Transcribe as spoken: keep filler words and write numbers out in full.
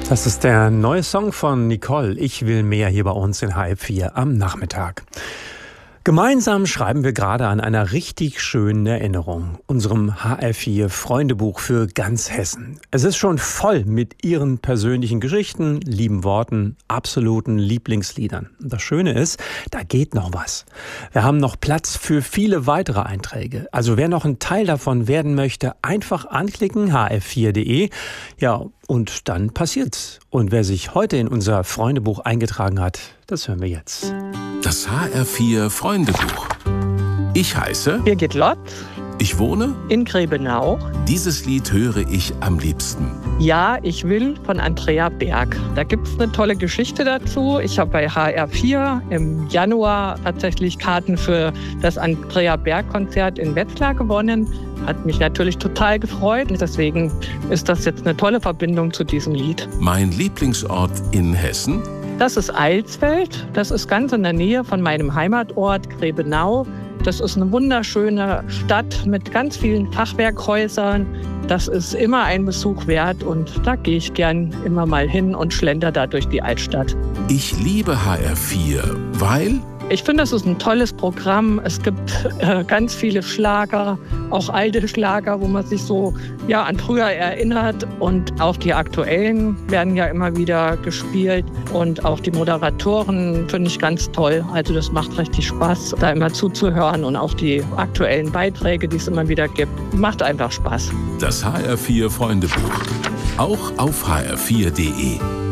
Das ist der neue Song von Nicole. Ich will mehr hier bei uns in H F vier am Nachmittag. Gemeinsam schreiben wir gerade an einer richtig schönen Erinnerung, unserem H F vier Freundebuch für ganz Hessen. Es ist schon voll mit Ihren persönlichen Geschichten, lieben Worten, absoluten Lieblingsliedern. Und das Schöne ist, da geht noch was. Wir haben noch Platz für viele weitere Einträge. Also wer noch ein Teil davon werden möchte, einfach anklicken, h f vier punkt de. Ja, und dann passiert's. Und wer sich heute in unser Freundebuch eingetragen hat, das hören wir jetzt. Das H R vier Freundebuch. Ich heiße Birgit Lott. Ich wohne in Grebenau. Dieses Lied höre ich am liebsten. Ja, ich will von Andrea Berg. Da gibt es eine tolle Geschichte dazu. Ich habe bei H R vier im Januar tatsächlich Karten für das Andrea Berg-Konzert in Wetzlar gewonnen. Hat mich natürlich total gefreut. Deswegen ist das jetzt eine tolle Verbindung zu diesem Lied. Mein Lieblingsort in Hessen? Das ist Eilsfeld. Das ist ganz in der Nähe von meinem Heimatort Grebenau. Das ist eine wunderschöne Stadt mit ganz vielen Fachwerkhäusern. Das ist immer ein Besuch wert und da gehe ich gern immer mal hin und schlender da durch die Altstadt. Ich liebe H R vier, weil... Ich finde, es ist ein tolles Programm. Es gibt äh, ganz viele Schlager, auch alte Schlager, wo man sich so ja, an früher erinnert. Und auch die aktuellen werden ja immer wieder gespielt. Und auch die Moderatoren finde ich ganz toll. Also das macht richtig Spaß, da immer zuzuhören. Und auch die aktuellen Beiträge, die es immer wieder gibt, macht einfach Spaß. Das H R vier Freundebuch. Auch auf h r vier punkt de.